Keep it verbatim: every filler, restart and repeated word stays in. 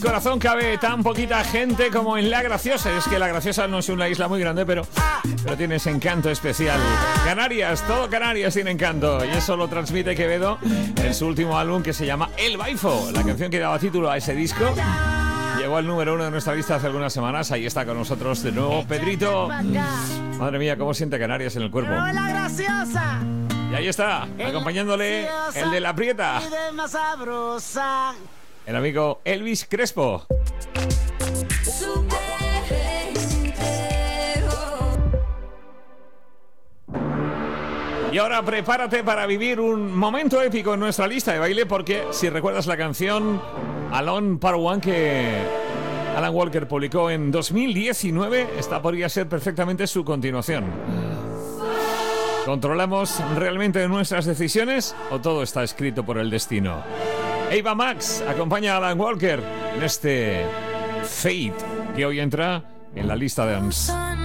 Corazón cabe tan poquita gente como en La Graciosa. Es que La Graciosa no es una isla muy grande, pero, pero tiene ese encanto especial. Canarias, todo Canarias tiene encanto. Y eso lo transmite Quevedo en su último álbum que se llama El Baifo. La canción que daba título a ese disco llegó al número uno de nuestra lista hace algunas semanas. Ahí está con nosotros de nuevo Pedrito. Madre mía, cómo siente Canarias en el cuerpo. La Graciosa. Y ahí está, acompañándole el de La Prieta, el amigo Elvis Crespo. Y ahora prepárate para vivir un momento épico en nuestra lista de baile, porque si recuerdas la canción Alone Part One que Alan Walker publicó en dos mil diecinueve, esta podría ser perfectamente su continuación. ¿Controlamos realmente nuestras decisiones o todo está escrito por el destino? Ava Max acompaña a Alan Walker en este Fate que hoy entra en la lista de A M S.